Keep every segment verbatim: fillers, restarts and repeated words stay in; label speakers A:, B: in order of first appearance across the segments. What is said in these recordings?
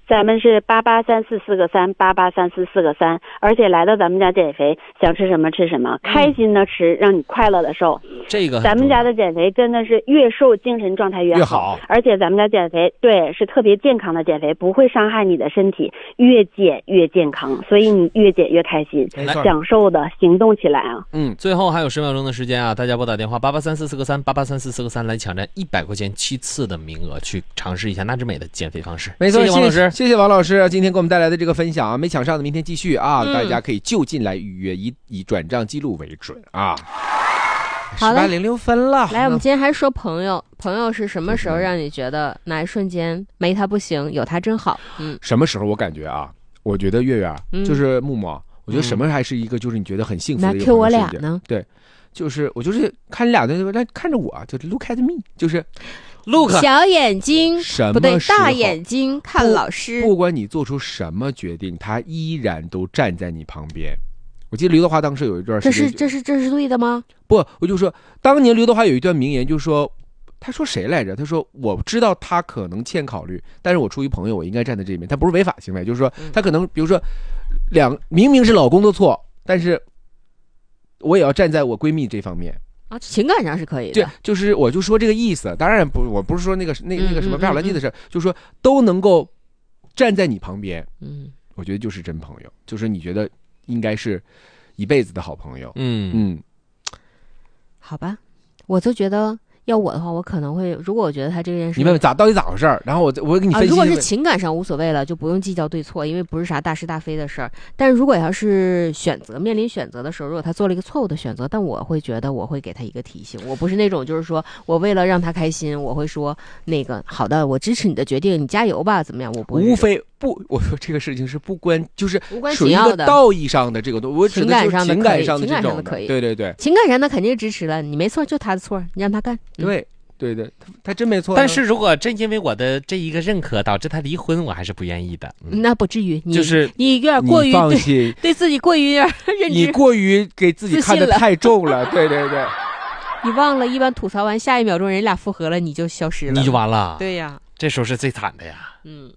A: 咱们是八八三四四个三，八八三四四个三，而且来到咱们家减肥，想吃什么吃什么，开心的吃，让你快乐的瘦。
B: 这个
A: 咱们家的减肥真的是越瘦精神状态越好，
B: 越好，
A: 而且咱们家减肥对是特别健康的减肥，不会伤害你的身体，越减越健康，所以你越减越开心，享受的行动起来啊！
B: 嗯，最后还有十秒钟的时间啊，大家拨打电话八八三四四个三，八八三四四个三来抢占一百块钱七次的名额，去尝试一下纳之美的减肥方式。
C: 没错，
B: 谢谢王老师，
C: 谢谢王老师今天给我们带来的这个分享啊，没抢上的明天继续啊，
D: 嗯、
C: 大家可以就近来预约，以以转账记录为准啊。
D: 好
C: 十八零六分了，
D: 来，我们今天还说朋友，朋友是什么时候让你觉得哪一瞬间没他不行，有他真好？嗯，
C: 什么时候我感觉啊？我觉得月月、嗯、就是木木，我觉得什么还是一个就是你觉得很幸福的一个朋友瞬间。
D: 那 Q 我俩呢？
C: 对，就是我就是看你俩的，看着我，就是 look at me， 就是。
B: look
D: 小眼睛，不对，大眼睛看老师。
C: 不管你做出什么决定，他依然都站在你旁边。我记得刘德华当时有一段时间，
D: 这是这是这是对的吗？
C: 不，我就说当年刘德华有一段名言，就是说，他说谁来着？他说我知道他可能欠考虑，但是我出于朋友，我应该站在这边。他不是违法行为，就是说他可能比如说两明明是老公的错，但是我也要站在我闺蜜这方面。
D: 啊，情感上是可以的，
C: 对，就是我就说这个意思。当然不，我不是说那个那那个什么贝尔兰蒂的事，就是说都能够站在你旁边，嗯，我觉得就是真朋友，就是你觉得应该是一辈子的好朋友，
B: 嗯
C: 嗯，
D: 好吧，我就觉得要我的话，我可能会，如果我觉得他这件事，
C: 你问问咋到底咋回事儿，然后我我会给你分析、
D: 啊。如果是情感上无所谓了，就不用计较对错，因为不是啥大是大非的事儿。但是如果要是选择面临选择的时候，如果他做了一个错误的选择，但我会觉得我会给他一个提醒。我不是那种就是说我为了让他开心，我会说那个好的，我支持你的决定，你加油吧，怎么样？我不会。
C: 无非不，我说这个事情是不关，就是
D: 无关
C: 属于一个道义上的这个东西，我
D: 情感上的
C: 情感上的
D: 这种的可以，
C: 对对对，
D: 情感上的肯定支持了，你没错，就他的错，你让他干，
C: 嗯、对。对对，他他真没错。
B: 但是如果真因为我的这一个认可导致他离婚，我还是不愿意的。
D: 嗯、那不至于，你
B: 就是
D: 你有点过于
C: 放心
D: 对, 对自己过于认知，
C: 你过于给自己看得太重了。了对对对，
D: 你忘了，一般吐槽完下一秒钟人俩复合了，你就消失了，
B: 你就完了。
D: 对呀，
B: 这时候是最惨的呀。
D: 嗯。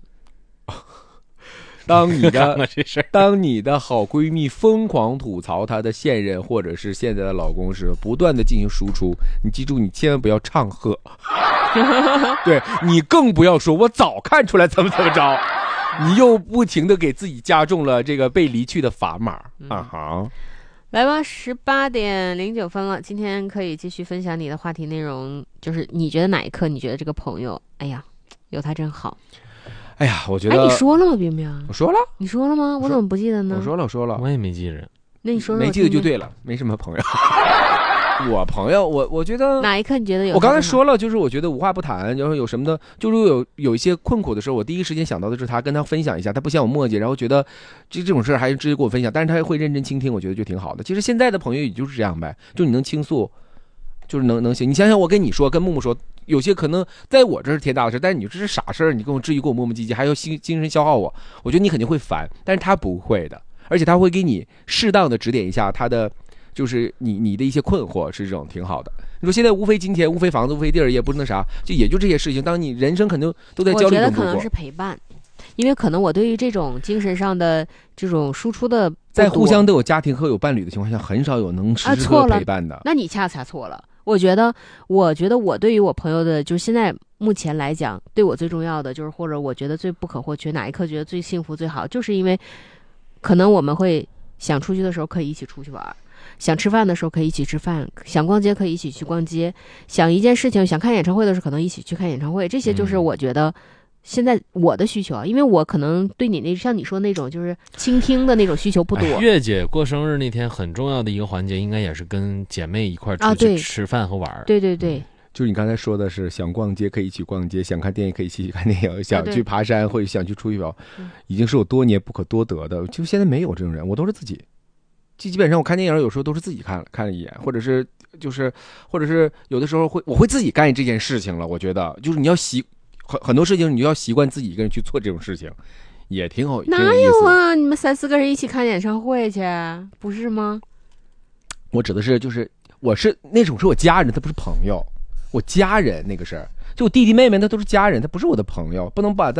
C: 当你的当你的好闺蜜疯狂吐槽她的现任或者是现在的老公时，不断的进行输出，你记住，你千万不要唱和，对，你更不要说我早看出来怎么怎么着，你又不停的给自己加重了这个被离去的砝码、嗯、啊哈。
D: 来吧，十八点零九分了，今天可以继续分享你的话题内容，就是你觉得哪一刻你觉得这个朋友，哎呀，有他真好。
C: 哎呀，我觉得，
D: 哎，你说了吗，冰冰？
C: 我说了，
D: 你说了吗？我怎么不记得呢？
C: 我说了，我说了，
B: 我也没记着。
D: 那你说说，
C: 没记得就对了，没什么朋友。我朋友，我我觉得
D: 哪一刻你觉得有？
C: 我刚才说了，就是我觉得无话不谈，然后有什么的，就是有有一些困苦的时候，我第一时间想到的是他，跟他分享一下，他不嫌我磨叽，然后觉得这这种事还是直接跟我分享，但是他会认真倾听，我觉得就挺好的。其实现在的朋友也就是这样呗，就你能倾诉。就是能能行，你想想，我跟你说，跟木木说，有些可能在我这是天大的事，但是你这是傻事儿，你跟我至于跟我磨磨唧唧，还要精精神消耗我，我觉得你肯定会烦，但是他不会的，而且他会给你适当的指点一下他的，就是你你的一些困惑，是这种挺好的。你说现在无非金钱，无非房子，无非地儿，也不是那啥，就也就这些事情。当你人生肯定都在焦虑中度过。
D: 我觉得可能是陪伴，因为可能我对于这种精神上的这种输出的，
C: 在互相都有家庭和有伴侣的情况下，很少有能时时刻陪伴的、啊。
D: 那你恰恰错了。我觉得，我觉得我对于我朋友的，就是现在目前来讲，对我最重要的就是，或者我觉得最不可或缺，哪一刻觉得最幸福最好，就是因为可能我们会想出去的时候可以一起出去玩，想吃饭的时候可以一起吃饭，想逛街可以一起去逛街，想一件事情想看演唱会的时候可能一起去看演唱会，这些就是我觉得现在我的需求啊，因为我可能对你那像你说那种就是倾听的那种需求不多。
B: 哎、月姐过生日那天很重要的一个环节，应该也是跟姐妹一块出去吃饭和玩、啊。
D: 对对对。
C: 就是你刚才说的是想逛街可以一起逛街，想看电影可以一起看电影，想去爬山或者想去出去玩、嗯，已经是我多年不可多得的。就现在没有这种人，我都是自己。基本上我看电影有时候都是自己看了看了一眼，或者是就是或者是有的时候会我会自己干这件事情了。我觉得就是你要习很很多事情你就要习惯自己一个人去做这种事情，也挺好。
D: 哪有啊？你们三四个人一起看演唱会去，不是吗？
C: 我指的是就是我是那种是我家人，他不是朋友。我家人那个事儿，就我弟弟妹妹，那都是家人，他不是我的朋友，不能把他